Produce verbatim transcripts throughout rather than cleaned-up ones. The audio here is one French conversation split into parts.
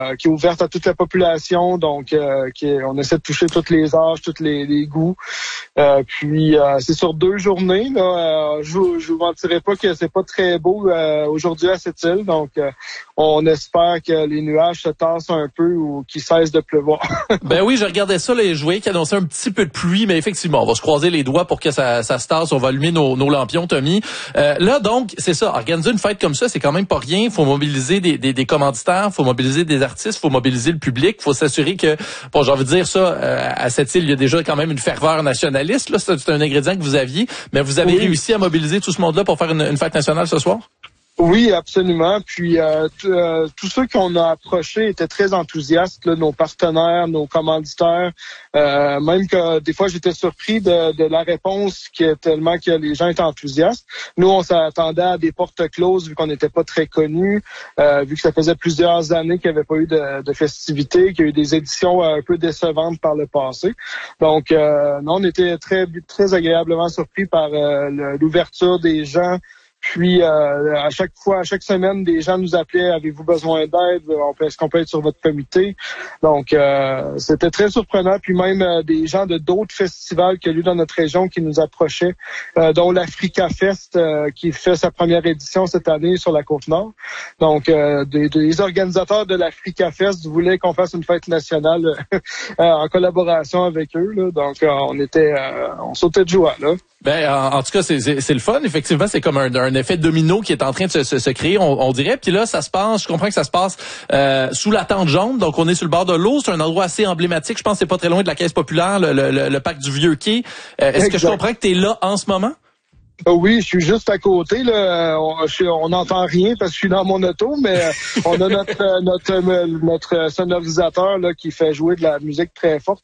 qui est ouverte à toute la population, donc euh, qui est, on essaie de toucher tous les âges, tous les, les goûts. Euh, puis euh, c'est sur deux journées. Là, euh, je je vous mentirai pas que c'est pas très beau euh, aujourd'hui à cette île, donc euh, on espère que les nuages se tassent un peu ou qu'ils cessent de pleuvoir. Ben oui, je regardais ça, là, et je voyais qu'il annonçait un petit peu de pluie, mais effectivement, on va se croiser les doigts pour que ça, ça se tasse. On va allumer nos, nos lampions, Tommy. Euh, là, donc, c'est ça. Organiser une fête comme ça, c'est quand même pas rien. Il faut mobiliser des, des, des commanditaires, il faut mobiliser des artistes, il faut mobiliser le public, il faut s'assurer que, bon, j'ai envie de dire ça, euh, à cette île, il y a déjà quand même une ferveur nationaliste. Là, c'est, c'est un ingrédient que vous aviez, mais vous avez oui. réussi à mobiliser tout ce monde-là pour faire une, une fête nationale ce soir? Oui, absolument. Puis euh, t- euh, tous ceux qu'on a approchés étaient très enthousiastes, là, nos partenaires, nos commanditaires. Euh, même que des fois, j'étais surpris de, de la réponse qui est tellement que les gens étaient enthousiastes. Nous, on s'attendait à des portes closes vu qu'on n'était pas très connus, euh, vu que ça faisait plusieurs années qu'il n'y avait pas eu de, de festivités, qu'il y a eu des éditions un peu décevantes par le passé. Donc, euh, non, on était très très agréablement surpris par euh, l'ouverture des gens. Puis euh, à chaque fois, à chaque semaine, des gens nous appelaient, avez-vous besoin d'aide? Est-ce qu'on peut être sur votre comité? Donc euh, c'était très surprenant. Puis même euh, des gens de d'autres festivals qu'il y a eu dans notre région qui nous approchaient, euh, dont l'Africa Fest euh, qui fait sa première édition cette année sur la Côte-Nord. Donc euh, des, des organisateurs de l'Africa Fest voulaient qu'on fasse une fête nationale euh, en collaboration avec eux. Là. Donc euh, on était, euh, on sautait de joie là. Ben, en, en tout cas, c'est, c'est, c'est le fun. Effectivement, c'est comme un, un effet domino qui est en train de se, se, se créer, on, on dirait. Puis là, ça se passe, je comprends que ça se passe euh, sous la tente jaune. Donc, on est sur le bord de l'eau. C'est un endroit assez emblématique. Je pense que c'est pas très loin de la Caisse populaire, le, le, le, le parc du Vieux-Quai. Euh, est-ce exact. que je comprends que tu es là en ce moment? Oui, je suis juste à côté. Là. On n'entend rien parce que je suis dans mon auto, mais on a notre notre notre sonorisateur là qui fait jouer de la musique très forte.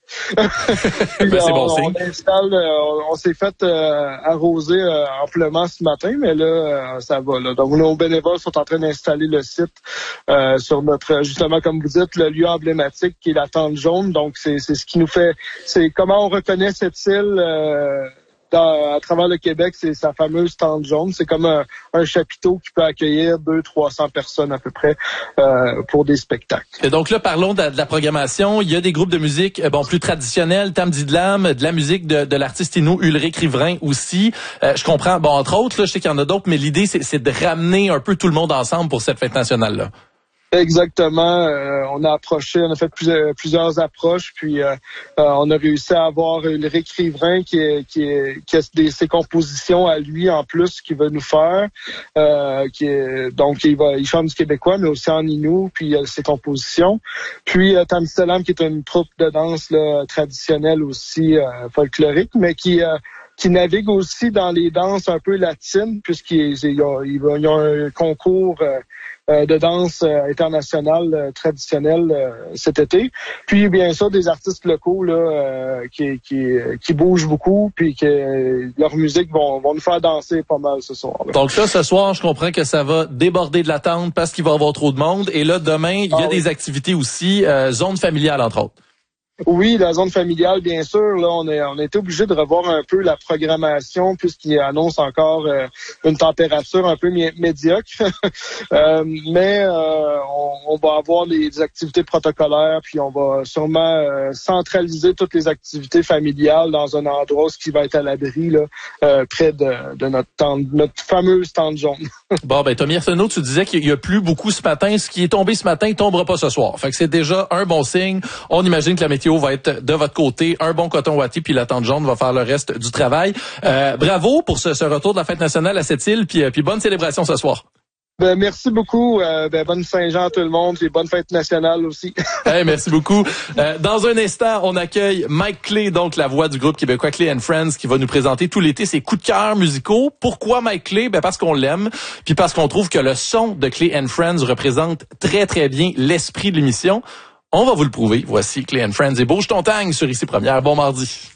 Puis, ben, c'est on, bon signe. On installe, on, on s'est fait euh, arroser euh, amplement ce matin, mais là euh, ça va. Là. Donc nos bénévoles sont en train d'installer le site euh, sur notre justement comme vous dites le lieu emblématique qui est la tente jaune. Donc c'est c'est ce qui nous fait, c'est comment on reconnaît cette île. Euh, Dans, à travers le Québec, c'est sa fameuse tente jaune. C'est comme un, un chapiteau qui peut accueillir deux, trois cents personnes à peu près euh, pour des spectacles. Et donc là, parlons de, de la programmation. Il y a des groupes de musique bon plus traditionnels, Tam Didlam, de la musique de, de l'artiste Inou Ulrich Riverain aussi. Euh, je comprends. Bon, entre autres, là, je sais qu'il y en a d'autres, mais l'idée, c'est, c'est de ramener un peu tout le monde ensemble pour cette fête nationale-là. Exactement. Euh, on a approché, on a fait plusieurs, plusieurs approches, puis euh, euh, on a réussi à avoir Ulrich Riverain qui est, qui est, qui a des, ses compositions à lui en plus qu'il va nous faire. Euh, qui est, donc il va, il chante du québécois, mais aussi en inou, puis il a ses compositions. Puis euh, Tam Didlam qui est une troupe de danse là, traditionnelle aussi euh, folklorique, mais qui euh, qui navigue aussi dans les danses un peu latines, puisqu'il y a, il y a un concours euh, euh, de danse euh, internationale euh, traditionnelle euh, cet été. Puis bien sûr des artistes locaux là euh, qui, qui qui bougent beaucoup, puis que euh, leur musique vont vont nous faire danser pas mal ce soir. Là. Donc là, ce soir, je comprends que ça va déborder de la tente parce qu'il va y avoir trop de monde. Et là, demain, il y a ah, des oui. activités aussi, euh, zone familiale entre autres. Oui, la zone familiale, bien sûr. Là, on est, on a été obligé de revoir un peu la programmation puisqu'il annonce encore euh, une température un peu mi- médiocre. euh, mais euh, on, on va avoir des, des activités protocolaires, puis on va sûrement euh, centraliser toutes les activités familiales dans un endroit qui va être à l'abri, là, euh, près de, de notre tente, notre fameuse tente jaune. Bon, ben Tommy Arsenault, tu disais qu'il y a plu beaucoup ce matin. Ce qui est tombé ce matin, il tombera pas ce soir. Fait que c'est déjà un bon signe. On imagine que la météo va être de votre côté, un bon coton ouaté, puis la tente jaune va faire le reste du travail. Euh, bravo pour ce, ce retour de la fête nationale à cette île, puis, puis bonne célébration ce soir. Ben, merci beaucoup. Euh, ben, bonne Saint-Jean à tout le monde et bonne fête nationale aussi. Hey, merci beaucoup. Euh, dans un instant, on accueille Mike Clay, donc la voix du groupe québécois Clay and Friends, qui va nous présenter tout l'été ses coups de cœur musicaux. Pourquoi Mike Clay? Ben, parce qu'on l'aime, puis parce qu'on trouve que le son de Clay and Friends représente très, très bien l'esprit de l'émission. On va vous le prouver. Voici Clay and Friends et Bouge ton tang sur Ici Première. Bon mardi.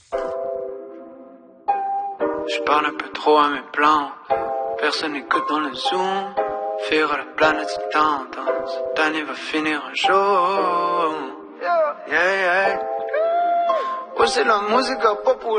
Je parle un peu trop à mes plans. Personne n'écoute dans le Zoom. Fuir à la planète, c'est tendance. Cette année va finir un jour. Yeah, yeah. Ouais, c'est la musique populaire.